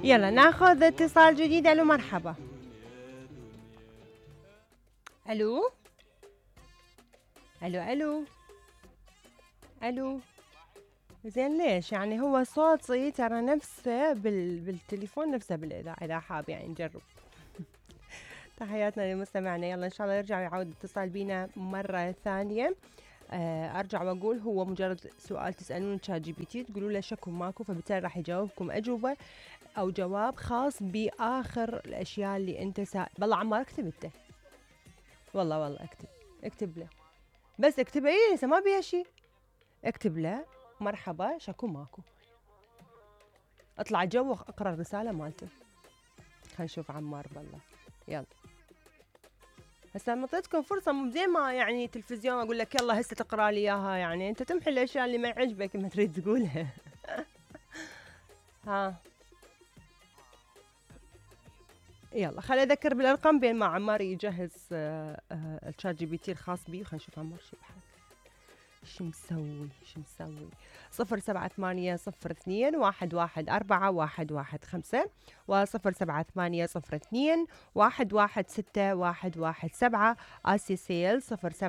يلا ناخذ اتصال جديد. الو مرحبا. الو الو الو الو. زين ليش يعني هو صوتي ترى نفسه بالتليفون نفسه بالاذاعه، اذا حاب يعني نجرب. تحياتنا لمستمعنا. يلا ان شاء الله يرجع يعود اتصال بينا مره ثانيه. ارجع واقول هو مجرد سؤال تسالون تشات جي بي تي، تقولوا له شكو ماكو، فبالتالي راح يجاوبكم اجوبه او جواب خاص باخر الاشياء اللي انت بالله عمار اكتب انت، والله اكتب له، بس اكتب لسه ما بيها شيء. اكتب له مرحبا شكو ماكو، اطلع جو اقرا الرساله مالته. خلينا نشوف عمار بالله. يلا هسه معطيتكم فرصه، مو زي ما يعني تلفزيون اقول لك يلا هسه تقرا لي اياها، يعني انت تمحي الاشياء اللي ما يعجبك ما تريد تقولها. ها يلا خلي اذكر بالارقام بين ما عمار يجهز الشات جي بي تي الخاص بي. خلينا نشوف عمار شو مسوي 0780211415 و078021161117 آسيسيل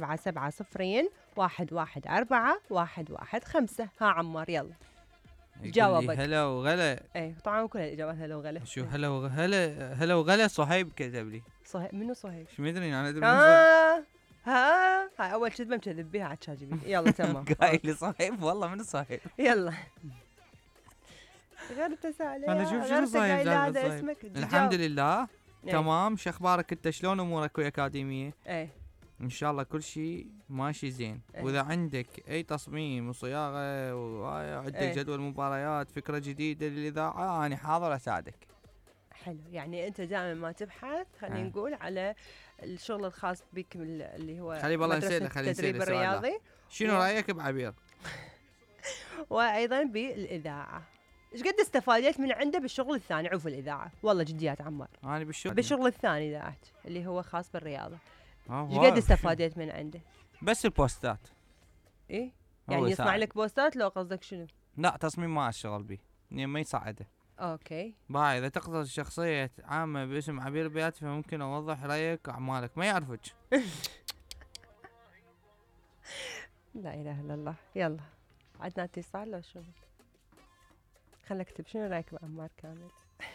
0770211415. ها عمار يلا جاوبك. هلا وغلا. ايه طبعا كل الاجابات هلا وغلا. شو هلا وغلا؟ هلا وغلا صهيب كتب لي. صهيب منو صهيب؟ شو مدري انا ادري هاي اول كذبه مكذب بيها على تشات جي بي تي. يلا تمام. قايل لي صهيب والله من صهيب. يلا غير تسأل انا شوف شنو صهيب هذا اسمك. الحمد لله تمام. شو اخبارك انت؟ شلون امورك ويا اكاديميه؟ ايه ان شاء الله كل شيء ماشي زين. واذا عندك اي تصميم وصياغه وعندك جدول مباريات فكره جديده للاذاعه انا حاضر اساعدك. حلو، يعني انت دائما ما تبحث خلينا نقول على الشغل الخاص بك اللي هو خلي بالله نسيت التدريب الرياضي. شنو رايك بعبير؟ وايضا بالاذاعه. ايش قد استفادت من عنده بالشغل الثاني؟ عوف الاذاعه والله جديات عمار. انا بالشغل الثاني ذاك اللي هو خاص بالرياضه ايش قد استفادت من عنده؟ بس البوستات. ايه يعني يصنع لك بوستات لو قصدك شنو؟ لا تصميم ما اشتغل به يعني ما يساعده. اوكي باي اذا تقصد شخصيه عامه باسم عبير بياتي فممكن اوضح رايك واعمالك ما يعرفك. لا اله الا الله. يلا عندنا اتصال لو شنو؟ خلنا اكتب شنو رايك بعمار كامل.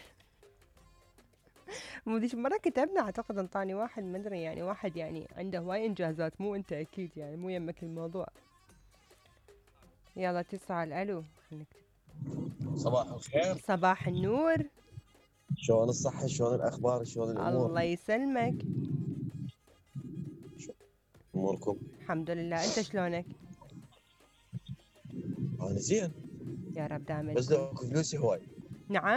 مو ديش مرة كتبنا اعتقد انطاني واحد ما ادري يعني واحد يعني عنده هواي انجازات، مو انت اكيد يعني مو يمك الموضوع. يلا اتصال. الو خلينا نكتب. صباح الخير. صباح النور. شلون الصحة؟ شلون الأخبار؟ شلون الأمور؟ الله يسلمك. أموركم؟ الحمد لله. أنت شلونك؟ أنا زين يا رب دائما. بس لو فلوسي هواي. نعم؟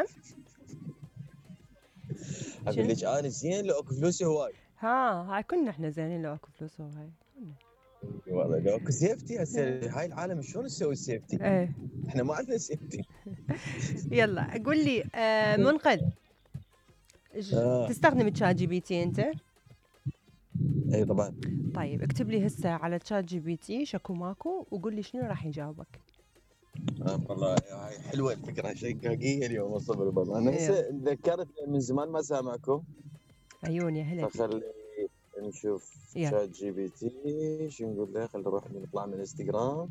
أقول لك أنا زين لو فلوسي هواي. هاي كنا احنا زينين لو اكو فلوس هواي. والله لو اكو سيفتي هسه هاي العالم شلون نسوي السيفتي؟ ايه احنا ما عندنا سيفتي. يلا قول لي منقذ تستخدم تشات جي بي تي انت؟ اي طبعا. طيب اكتب لي هسه على تشات جي بي تي شكو ماكو وقول لي شنو راح يجاوبك. والله هاي حلوه الفكره شقاقيه اليوم الصبر والله. انا هسه تذكرت من زمان ما سامعكم. عيوني هلا. فخلي نشوف شات جي بي تي شو نقول له. خلينا نروح نطلع من الانستغرام.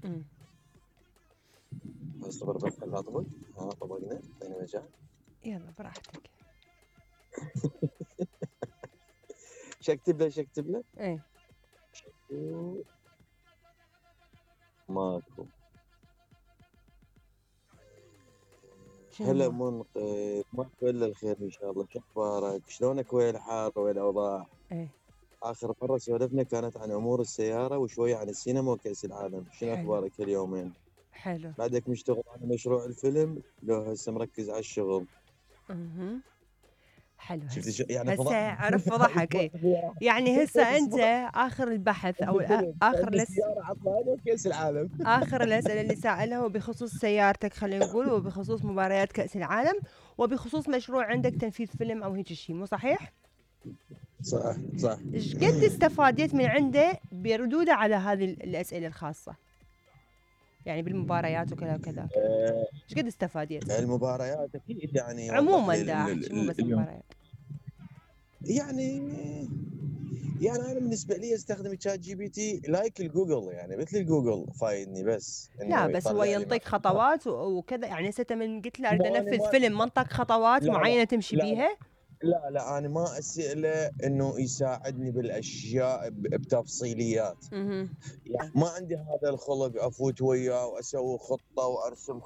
اصبر بس خلينا نطبق. طبقنا بين مجال. يلا براحتك. شكتب له ايه ماكو. هلا منقذ ماكو الا الخير ان شاء الله. شو اخبارك؟ شلونك ويا الحار ويا الاوضاع؟ ايه اخر مره سولفنا كانت عن امور السياره وشويه عن السينما وكاس العالم. شنو اخبارك اليومين؟ حلو. بعدك مشتغل على مشروع الفيلم لو هسه مركز على الشغل؟ حلو. يعني هسه عرف فضحك. ايه يعني هسه انت اخر البحث او اخر السياره عطلانه وكاس العالم. اخر الاسئله اللي سالها وبخصوص سيارتك خلينا نقول وبخصوص مباريات كاس العالم وبخصوص مشروع عندك تنفيذ فيلم او هيك شيء، مو صحيح؟ صح. ايش قد استفادت من عنده بردوده على هذه الاسئله الخاصه؟ يعني بالمباريات وكذا وكذا. آه، ايش قد استفاديت؟ المباريات اكيد يعني عموما وضح لي دا احكي مو بس اليوم مباريات. يعني يعني انا بالنسبه لي استخدم تشات جي بي تي لايك الجوجل، يعني مثل الجوجل فايدني، بس لا انه بس هو يطلع لي ينطيك خطوات وكذا، يعني هسه من قلت له اريد مو انا انفذ ما فيلم منطق خطوات لا معينه تمشي لا بيها. لا انا ما اساله انه يساعدني بالاشياء بتفصيليات، اها. يعني ما عندي هذا الخلق افوت وياه واسوي خطه وارسم